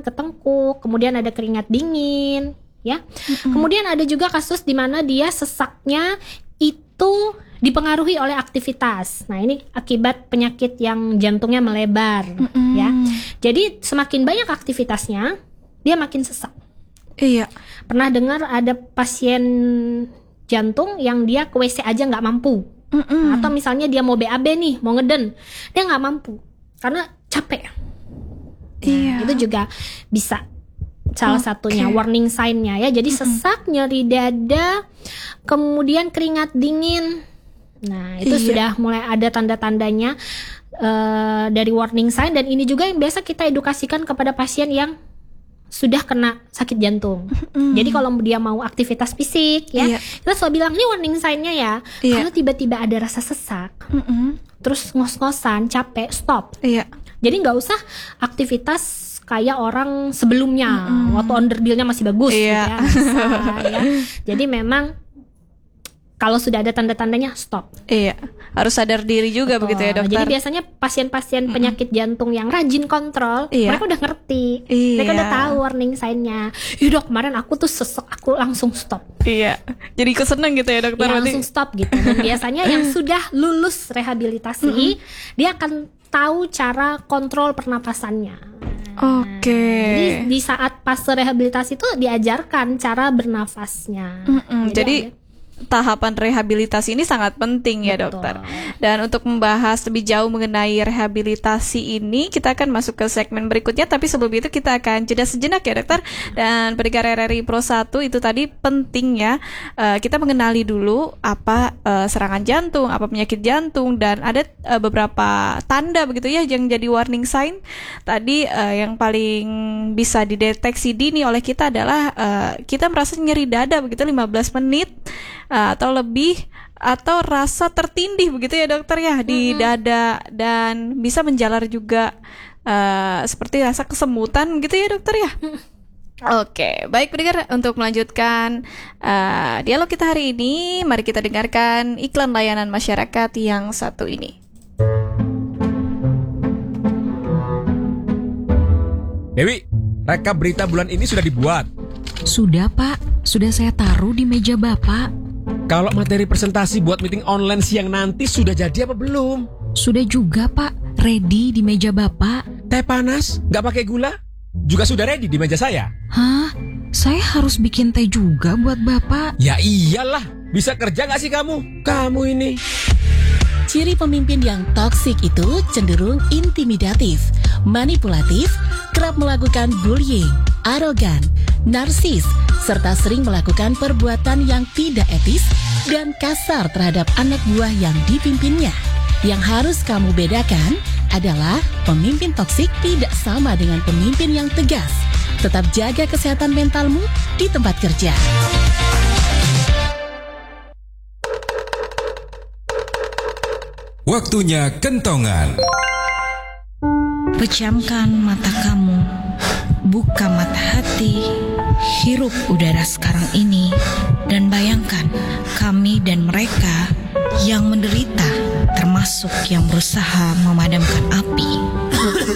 ketengkuk, kemudian ada keringat dingin, ya. Kemudian ada juga kasus di mana dia sesaknya itu dipengaruhi oleh aktivitas. Nah, ini akibat penyakit yang jantungnya melebar, ya. Jadi semakin banyak aktivitasnya, dia makin sesak. Iya. Pernah dengar ada pasien jantung yang dia ke WC aja nggak mampu, atau misalnya dia mau BAB nih, mau ngeden, dia nggak mampu karena capek. Nah, itu juga bisa salah satunya warning sign-nya ya. Jadi sesak, nyeri dada, kemudian keringat dingin. Nah, itu sudah mulai ada tanda-tandanya dari warning sign, dan ini juga yang biasa kita edukasikan kepada pasien yang sudah kena sakit jantung. Jadi kalau dia mau aktivitas fisik ya, kita selalu bilang ini warning sign-nya ya. Kalau tiba-tiba ada rasa sesak, terus ngos-ngosan, capek, stop. Jadi nggak usah aktivitas kayak orang sebelumnya, waktu onderdilnya masih bagus gitu ya. Bisa, ya. Jadi memang kalau sudah ada tanda-tandanya stop. Harus sadar diri juga. Betul. Begitu ya dokter. Jadi biasanya pasien-pasien penyakit jantung yang rajin kontrol, mereka udah ngerti, mereka udah tahu warning sign-nya. Dok, kemarin aku tuh sesek, aku langsung stop. Jadi aku seneng gitu ya dokter. Langsung stop gitu. Dan biasanya yang sudah lulus rehabilitasi, dia akan tahu cara kontrol pernapasannya. Jadi di saat fase rehabilitasi itu diajarkan cara bernafasnya. Jadi tahapan rehabilitasi ini sangat penting ya dokter. Dan untuk membahas lebih jauh mengenai rehabilitasi ini, kita akan masuk ke segmen berikutnya. Tapi sebelum itu kita akan jeda sejenak ya dokter. Dan pendengar RRI Pro 1, itu tadi penting ya, kita mengenali dulu apa serangan jantung, apa penyakit jantung, dan ada beberapa tanda begitu ya yang jadi warning sign. Tadi yang paling bisa dideteksi dini oleh kita adalah kita merasa nyeri dada begitu 15 menit atau lebih, atau rasa tertindih begitu ya dokter ya di dada, dan bisa menjalar juga seperti rasa kesemutan gitu ya dokter ya. Oke, baik pendengar, untuk melanjutkan dialog kita hari ini, mari kita dengarkan iklan layanan masyarakat yang satu ini. Dewi, rekap berita bulan ini sudah dibuat? Sudah Pak, sudah saya taruh di meja Bapak. Kalau materi presentasi buat meeting online siang nanti sudah jadi apa belum? Sudah juga Pak, ready di meja Bapak. Teh panas, nggak pakai gula? Juga sudah ready di meja saya. Hah? Saya harus bikin teh juga buat Bapak? Ya iyalah, bisa kerja nggak sih kamu? Kamu ini. Ciri pemimpin yang toksik itu cenderung intimidatif, manipulatif, kerap melakukan bullying, arogan, narsis, serta sering melakukan perbuatan yang tidak etis dan kasar terhadap anak buah yang dipimpinnya. Yang harus kamu bedakan adalah pemimpin toksik tidak sama dengan pemimpin yang tegas. Tetap jaga kesehatan mentalmu di tempat kerja. Waktunya kentongan. Pejamkan mata kamu, buka mata hati, hirup udara sekarang ini, dan bayangkan kami dan mereka yang menderita, termasuk yang berusaha memadamkan api.